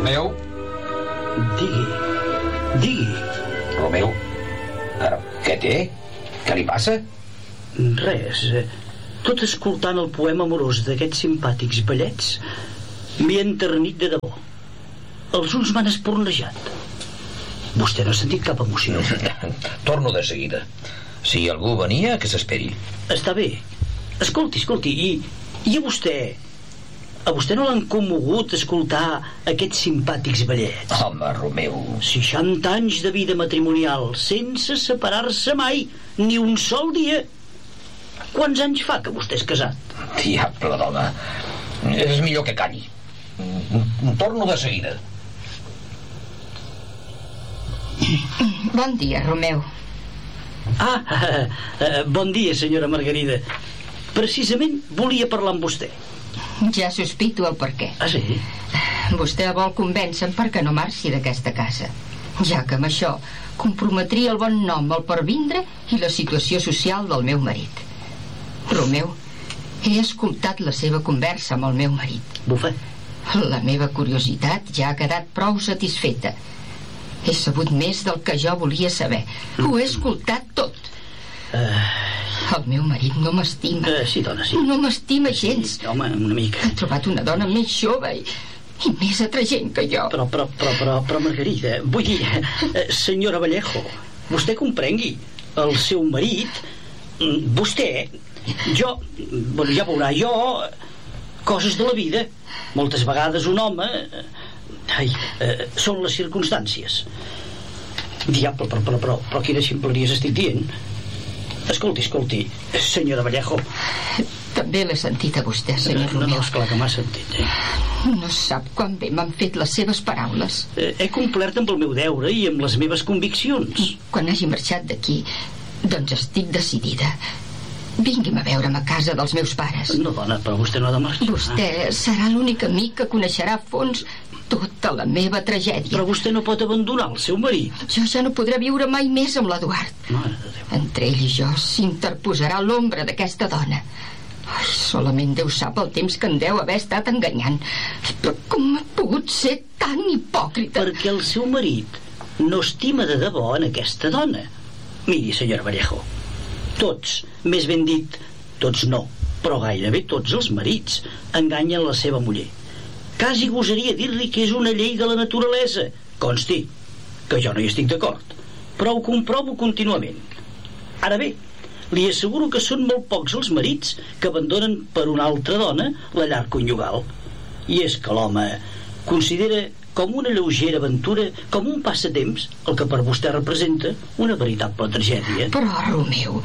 Romeu? Digui. Romeu? Què té? Què li passa? Res. Tot escoltant el poema amorós d'aquests simpàtics ballets m'hi he enternit de debò. Els ulls m'han espornejat. Vostè no ha sentit cap emoció? Torno de seguida. Si algú venia, que s'esperi. Està bé. Escolti, i a vostè? A vostè no l'han commogut escoltar aquests simpàtics ballets? Home, Romeu... 60 anys de vida matrimonial sense separar-se mai, ni un sol dia. Quants anys fa que vostè és casat? Diable, dona. És millor que calli. Torno de seguida. Bon dia, Romeu. Bon dia, senyora Margarida. Precisament volia parlar amb vostè. Ja sospito el per què. Ah, sí? Vostè vol convèncer-me perquè no marxi d'aquesta casa, ja que amb això comprometria el bon nom, el pervindre i la situació social del meu marit. Romeu, he escoltat la seva conversa amb el meu marit. Bufa. La meva curiositat ja ha quedat prou satisfeta. He sabut més del que jo volia saber. Ho he escoltat tot. El meu marit no m'estima. Sí, dona, sí. No m'estima gens. Sí, home, una mica. He trobat una dona més jove i més atraient que jo. Però Margarida, vull dir, senyora Vallejo, vostè comprengui, el seu marit, vostè, jo, bueno, ja veurà, jo, coses de la vida. Moltes vegades un home... són les circumstàncies. Diable, però quines ximpleries estic dient. Escolti, senyora Vallejo. També l'he sentit a vostè, senyor Romeu. No, esclar que m'ha sentit, No sap quan bé m'han fet les seves paraules. He complert amb el meu deure i amb les meves conviccions. Quan hagi marxat d'aquí, doncs estic decidida. Vingui'm a veure'm a casa dels meus pares. No, dona, però vostè no ha de marxar. Vostè serà l'únic amic que coneixerà a fons tota la meva tragèdia. Però vostè no pot abandonar el seu marit. Jo ja no podré viure mai més amb l'Eduard. Entre ell i jo s'interposarà l'ombra d'aquesta dona. Solament Déu sap el temps que en deu haver estat enganyant. Però com ha pogut ser tan hipòcrita? Perquè el seu marit no estima de debò en aquesta dona. Miri, senyora Vallejo, tots, més ben dit, tots no, però gairebé tots els marits enganyen la seva muller. Quasi gosaria dir-li que és una llei de la naturalesa. Consti, que jo no hi estic d'acord, però ho comprovo contínuament. Ara bé, li asseguro que són molt pocs els marits que abandonen per una altra dona la llar conjugal. I és que l'home considera com una lleugera aventura, com un passatemps, el que per vostè representa una veritable tragèdia. Però, Romeu,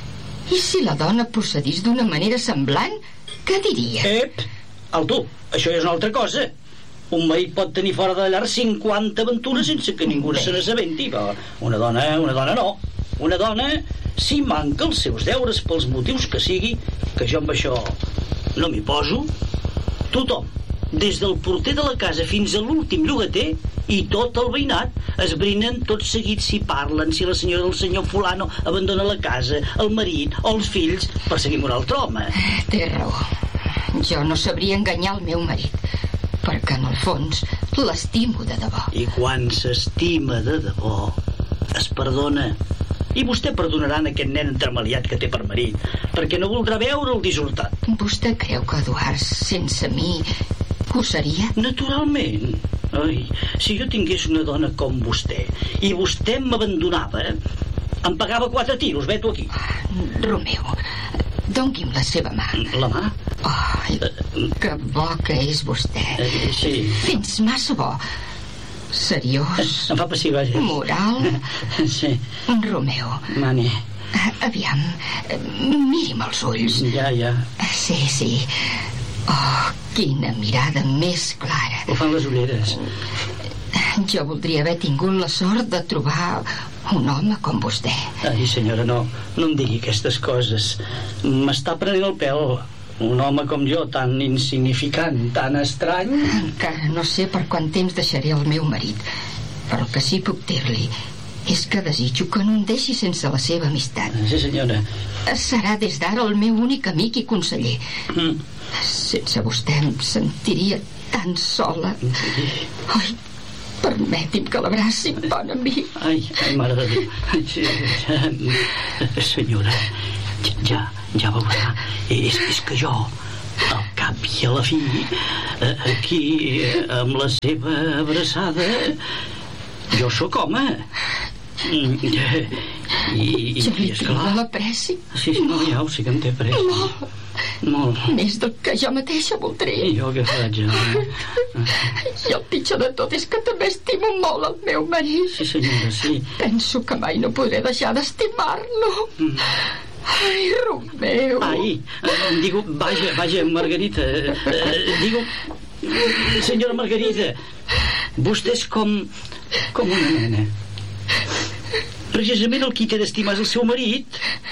i si la dona procedís d'una manera semblant, què diria? Alto, això és una altra cosa. Un marit pot tenir fora de la llar 50 aventures sense que ningú se n'assabenti, però una dona no. Una dona, si manca els seus deures pels motius que sigui, que jo amb això no m'hi poso, tothom, des del porter de la casa fins a l'últim llogater i tot el veïnat, esbrinen tot seguit si parlen, si la senyora del senyor fulano abandona la casa, el marit o els fills per seguir amb un altre home. Té raó. Jo no sabria enganyar el meu marit, perquè en el fons l'estimo de debò. I quan s'estima de debò es perdona. I vostè perdonarà aquest nen entremaliat que té per marit, perquè no voldrà veure el dissortat. Vostè creu que Eduard, sense mi, ho seria? Naturalment. Ai, si jo tingués una dona com vostè i vostè m'abandonava, em pagava 4 tiros, veto aquí. Romeu, doni'm la seva mà. La mà? Que bo que és vostè. Sí. Fins massa bo. Seriós. Em fa passiva, ja. Moral. Sí. Romeu. Mani. Aviam, miri'm els ulls. Ja. Sí. Oh, quina mirada més clara. Ho fan les ulleres. Jo voldria haver tingut la sort de trobar un home com vostè. Ai, senyora, no em digui aquestes coses. M'està prenent el pèl. Un home com jo, tan insignificant, tan estrany. Encara no sé per quant temps deixaré el meu marit, però el que sí puc dir-li és que desitjo que no em deixi sense la seva amistat. Sí, senyora. Serà des d'ara el meu únic amic i conseller. Sense vostè em sentiria tan sola. Ai, permeti'm que l'abraci, bon amic. Ai, mare de Déu. Senyora, ja veurà. És que jo, al cap i a la fi, aquí, amb la seva abraçada, jo sóc home. Jo li crida la pressi. Sí, no, ja ho sé que em té pres. Molt. Més del que jo mateixa voldria. I jo què faig? I el pitjor de tot és que també estimo molt el meu marit. Sí, senyora, sí. Penso que mai no podré deixar d'estimar-lo. Ai, Romeu. Ai, digo, vaja, Margarita. Digo, senyora Margarita, vostè és com una nena. Precisament el qui té d'estimar és el seu marit.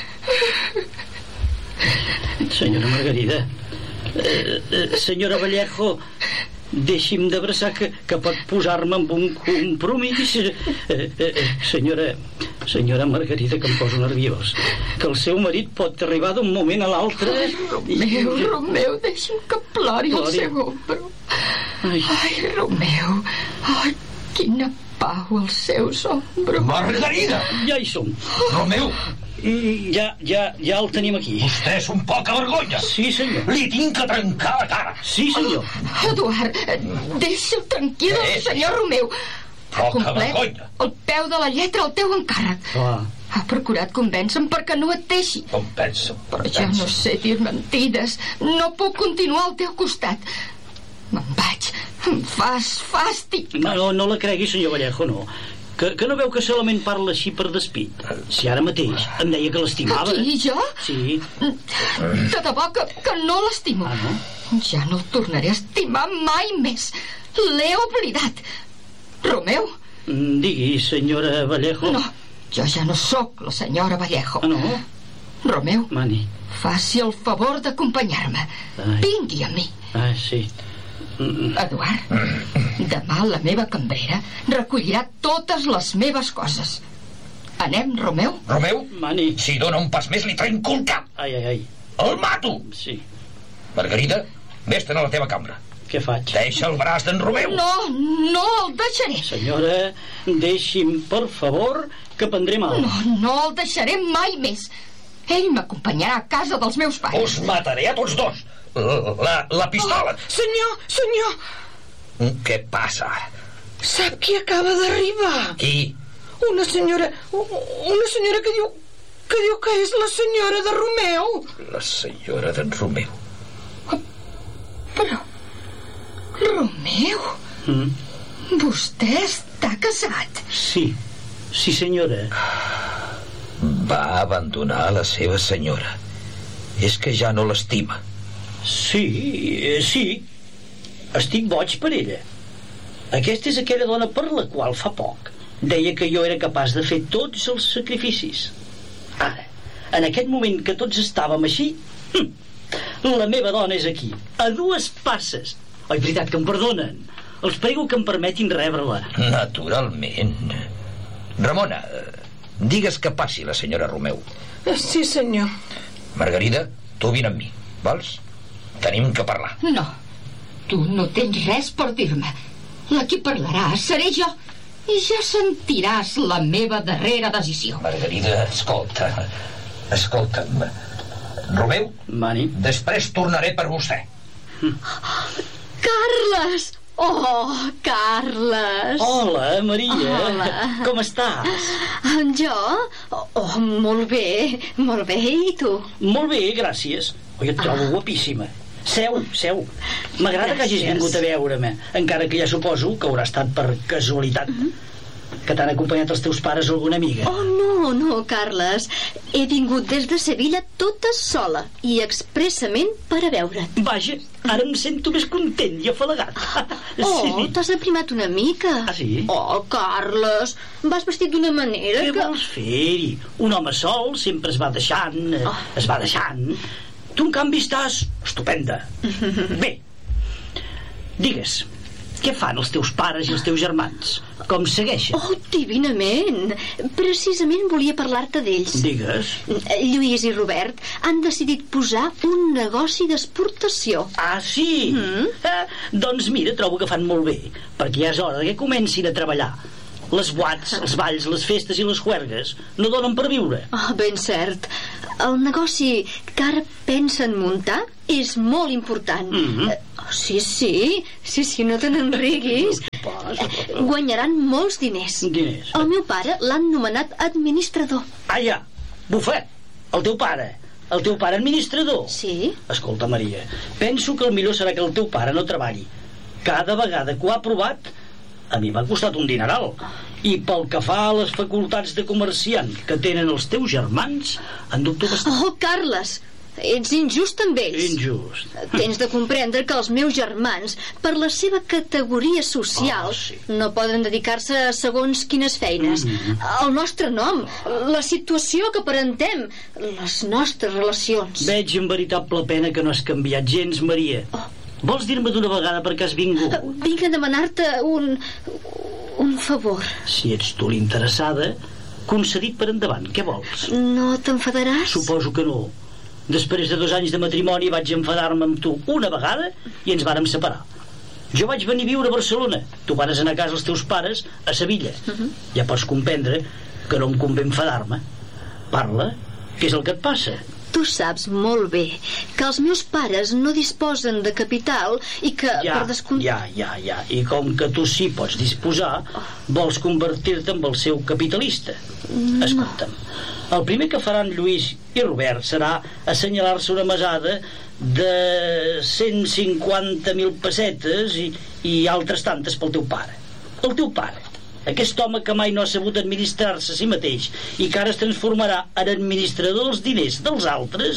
Senyora Margarida, senyora Vallejo, deixi'm d'abraçar que pot posar-me en un compromís. Senyora Margarida, que em poso nerviós, que el seu marit pot arribar d'un moment a l'altre. Romeu, deixi'm que plori al seu ombro. Ai, Romeu, ai, quina pau als seus ombros. Margarida! Ja hi som. Romeu! Ja el tenim aquí. Vostè és un poca vergonya. Sí, senyor. Li tinc que trencar la cara. Sí, senyor. Eduard, deixa'l tranquil, senyor Romeu. Poca vergonya. El peu de la lletra al teu encàrrec. Ha procurat convèncer-me perquè no et deixi. Però jo no sé dir mentides. No puc continuar al teu costat. Me'n vaig. Em fas fàstic. No la cregui, senyor Vallejo, no. Que no veu que solament parla així per despit? Si ara mateix em deia que l'estimava. Qui, jo? Sí. De debò que no l'estimo. Ah, no? Ja no el tornaré a estimar mai més. L'he oblidat. Romeu? Digui, senyora Vallejo. No, jo ja no sóc la senyora Vallejo. Ah, no? Romeu, Mani, faci el favor d'acompanyar-me. Vingui a mi. Sí. Eduard, demà la meva cambrera recollirà totes les meves coses. Anem, Romeu? Romeu? Mani. Si dona un pas més li trenco el cap. Ai. El mato. Sí. Margarida, vés-te'n a la teva cambra. Què faig? Deixa el braç d'en Romeu. No el deixaré. Senyora, deixi'm, per favor, que prendré mal. No el deixaré mai més. Ell m'acompanyarà a casa dels meus pares. Us mataré a tots dos. La pistola. Senyor! Què passa? Sap qui acaba d'arribar? Qui? Una senyora que diu que és la senyora de Romeu. La senyora d'en Romeu. Però... Romeu? Vostè està casat? Sí, senyora. Va abandonar la seva senyora. És que ja no l'estima. Sí. Estic boig per ella. Aquesta és aquella dona per la qual fa poc deia que jo era capaç de fer tots els sacrificis. Ara, en aquest moment que tots estàvem així, la meva dona és aquí, a 2 passes. Oi, veritat que em perdonen? Els prego que em permetin rebre-la. Naturalment. Ramona, digues que passi la senyora Romeu. Sí, senyor. Margarida, tu vine amb mi, vols? Tenim que parlar. No, tu no tens res per dir-me. La qui parlarà seré jo i ja sentiràs la meva darrera decisió. Margarida, escolta'm. Romeu, Mani. Després tornaré per vostè. Carles! Oh, Carles! Hola, Maria. Hola. Com estàs? Jo? Oh, molt bé. I tu? Molt bé, gràcies. Oi, et trobo guapíssima. Seu. M'agrada que hagis vingut a veure-me, encara que ja suposo que haurà estat per casualitat. Que t'han acompanyat els teus pares o alguna amiga. Oh, no, Carles. He vingut des de Sevilla tota sola i expressament per a veure't. Vaja, ara em sento més content i afalagat. Oh, t'has aprimat una mica. Ah, sí? Oh, Carles, vas vestit d'una manera Què que... vols fer-hi? Un home sol sempre es va deixant. Tu, en canvi, estàs estupenda. Bé, digues, Què fan els teus pares i els teus germans? Com segueixen? Oh, divinament! Precisament volia parlar-te d'ells. Digues. Lluís i Robert han decidit posar un negoci d'exportació. Ah, sí? Doncs mira, trobo que fan molt bé, perquè ja és hora que comencin a treballar. Les boats, els balls, les festes i les juergues no donen per viure. Oh, ben cert. El negoci que ara pensen muntar és molt important. Sí, no te n'enriguis. Guanyaran molts diners. El meu pare l'han nomenat administrador. Ah, ja, bufet, el teu pare administrador? Sí. Escolta, Maria, penso que el millor serà que el teu pare no treballi. Cada vegada que ho ha provat, a mi m'ha costat un dineral. I pel que fa a les facultats de comerciant que tenen els teus germans, en dubto bastant. Oh, Carles, ets injust amb ells. Injust. Tens de comprendre que els meus germans, per la seva categoria social, no poden dedicar-se a segons quines feines. El nostre nom, la situació que aparentem, les nostres relacions. Veig en veritable pena que no has canviat gens, Maria. Vols dir-me d'una vegada per què has vingut? Vinc a demanar-te un favor. Si ets tu l'interessada, concedit per endavant. Què vols? No t'enfadaràs? Suposo que no. Després de 2 anys de matrimoni vaig enfadar-me amb tu una vegada i ens vàrem separar. Jo vaig venir a viure a Barcelona. Tu vares anar a casa els teus pares a Sevilla. Ja pots comprendre que no em convé enfadar-me. Parla, què és el que et passa? Tu saps molt bé que els meus pares no disposen de capital i que, per descomptat... Ja. I com que tu sí pots disposar, vols convertir-te en el seu capitalista. Escolta'm, el primer que faran Lluís i Robert serà assenyalar-se una mesada de 150.000 pessetes i altres tantes pel teu pare. El teu pare, aquest home que mai no ha sabut administrar-se a si mateix i que ara es transformarà en administrador dels diners dels altres.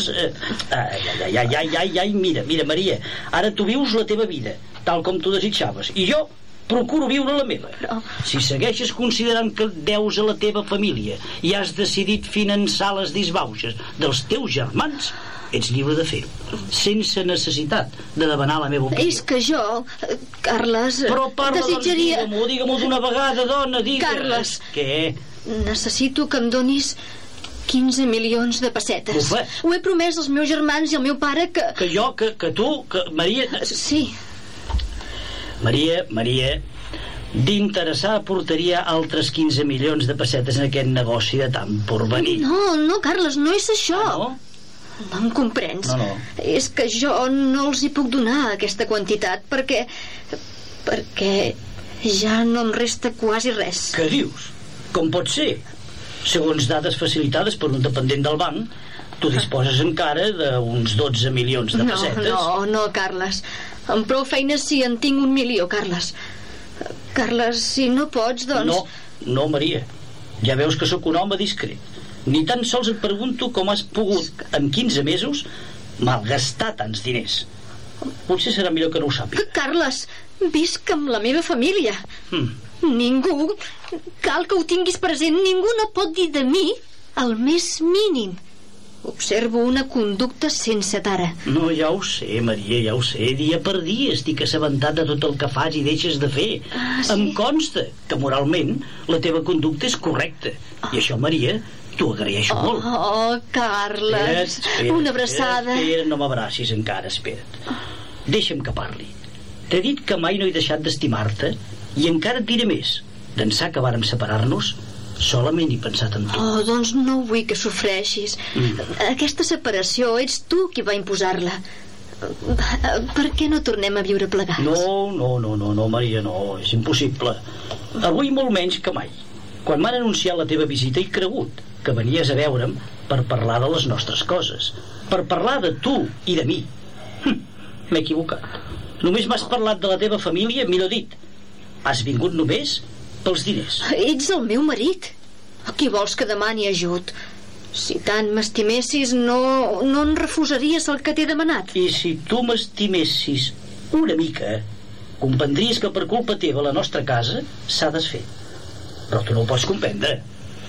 Mira, Maria, ara tu vius la teva vida tal com tu desitjaves i jo procuro viure la meva. Si segueixes considerant que deus a la teva família i has decidit finançar les disbauxes dels teus germans, ets lliure de fer-ho, sense necessitat de demanar la meva opinió. És que jo, Carles, però parla, desitjaria... Doncs, digue-m'ho d'una vegada, dona, digues. Carles, què? Necessito que em donis 15 milions de pessetes. Ufa. Ho he promès als meus germans i al meu pare que... Que jo, que tu, que Maria... Sí. Maria, d'interessar portaria altres 15 milions de pessetes en aquest negoci de tant porvenir. No, Carles, no és això. No? No em comprens. No. És que jo no els hi puc donar aquesta quantitat perquè ja no em resta quasi res. Què dius? Com pot ser? Segons dades facilitades per un dependent del banc, tu disposes encara d'uns 12 milions de pessetes. No, Carles. Amb prou feines si en tinc 1 milió, Carles. Carles, si no pots, doncs... No, Maria. Ja veus que sóc un home discret. Ni tan sols et pregunto com has pogut, en 15 mesos, malgastar tants diners. Potser serà millor que no ho sàpiga. Carles, visc amb la meva família. Ningú, cal que ho tinguis present, ningú no pot dir de mi el més mínim. Observo una conducta sense tara. No, ja ho sé, Maria, ja ho sé. Dia per dia estic assabentat de tot el que fas i deixes de fer. Sí? Em consta que moralment la teva conducta és correcta. I això, Maria, t'ho agraeixo molt. Oh, Carles, una abraçada. Espera, no m'abracis encara, espera't. Deixa'm que parli. T'he dit que mai no he deixat d'estimar-te i encara et diré més. D'ençà que vàrem separar-nos, solament he pensat en tu. Oh, doncs no vull que sofreixis. Aquesta separació ets tu qui va imposar-la. Per què no tornem a viure plegats? No, Maria, no, és impossible. Avui molt menys que mai. Quan m'han anunciat la teva visita he cregut que venies a veure'm per parlar de les nostres coses, per parlar de tu i de mi. M'he equivocat. Només m'has parlat de la teva família, millor dit. Has vingut només pels diners. Ets el meu marit. A qui vols que demani ajut? Si tant m'estimessis, no em refusaries el que t'he demanat. I si tu m'estimessis una mica, comprendries que per culpa teva la nostra casa s'ha desfet. Però tu no ho pots comprendre.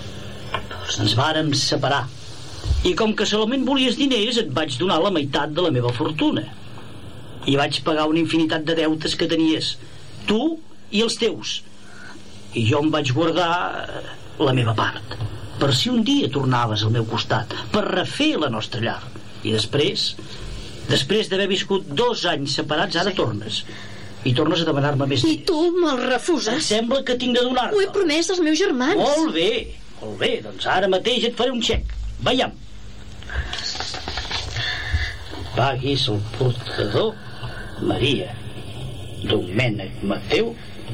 Ens vàrem separar. I com que solament volies diners, et vaig donar la meitat de la meva fortuna. I vaig pagar una infinitat de deutes que tenies, tu i els teus. I jo em vaig guardar la meva part, per si un dia tornaves al meu costat, per refer la nostra llar. I després d'haver viscut 2 anys separats, ara tornes. I tornes a demanar-me més diners. I tu me'l refuses? Em sembla que tinc de donar-te. Ho he promès als meus germans. Molt bé, doncs ara mateix et faré un xec. Veiem. Paguis el portador Maria Domènec Mateu.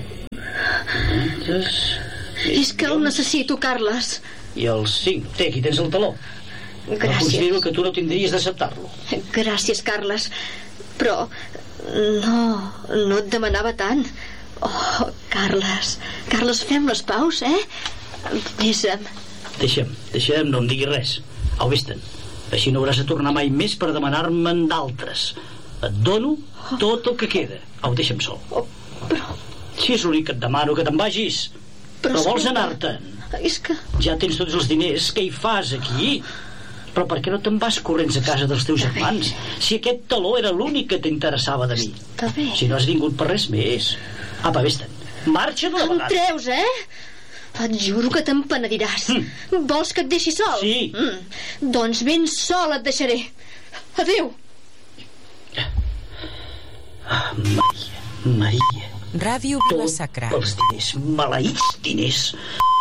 És que el necessito, Carles. I el 5. Té, aquí tens el taló. Gràcies. Considero que tu no tindries d'acceptar-lo. Gràcies, Carles. Però no et demanava tant. Oh, Carles, fem les paus, Besa'm. Deixa'm, no em diguis res. Au, vés-te'n. Així no hauràs de tornar mai més per demanar-me'n d'altres. Et dono tot el que queda. Au, deixa'm sol. Però... Si és l'únic que et demano, que te'n vagis. Però vols anar-te'n? És que... Ja tens tots els diners, què hi fas aquí? Però per què no te'n vas corrents a casa dels teus germans? Si aquest taló era l'únic que t'interessava de mi. Està bé. Si no has vingut per res més. Apa, vés-te'n. Marxa d'una vegada. Em treus, Et juro que te'n penediràs. Vols que et deixi sol? Sí. Doncs ben sol et deixaré. Adéu. Maria. Ràdio Vila Sacra. Tots pels diners, maleïts diners.